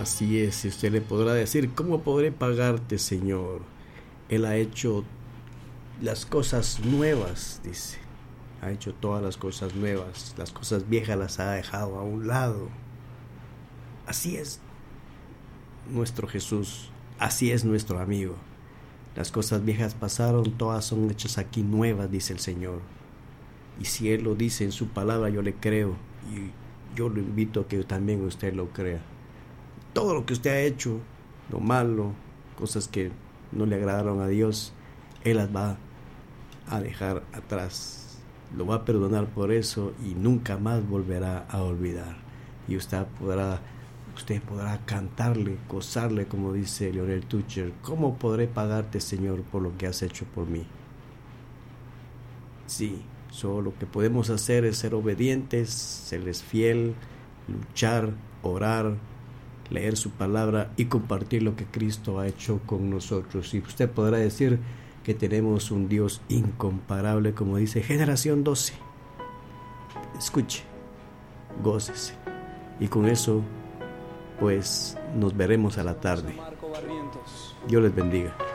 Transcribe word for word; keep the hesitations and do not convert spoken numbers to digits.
Así es, y usted le podrá decir, ¿cómo podré pagarte, Señor? Él ha hecho las cosas nuevas, dice. Ha hecho todas las cosas nuevas. Las cosas viejas las ha dejado a un lado. Así es nuestro Jesús. Así es nuestro amigo. Las cosas viejas pasaron, todas son hechas aquí nuevas, dice el Señor. Y si Él lo dice en su palabra, yo le creo. Y yo lo invito a que también usted lo crea. Todo lo que usted ha hecho, lo malo, cosas que no le agradaron a Dios, Él las va a dejar atrás. Lo va a perdonar por eso y nunca más volverá a olvidar. Y usted podrá, usted podrá cantarle, gozarle, como dice Lionel Tucher. ¿Cómo podré pagarte, Señor, por lo que has hecho por mí? Sí, solo lo que podemos hacer es ser obedientes, serles fiel, luchar, orar, leer su palabra y compartir lo que Cristo ha hecho con nosotros. Y usted podrá decir que tenemos un Dios incomparable, como dice Generación doce. Escuche, gócese. Y con eso, pues, nos veremos a la tarde. Dios les bendiga.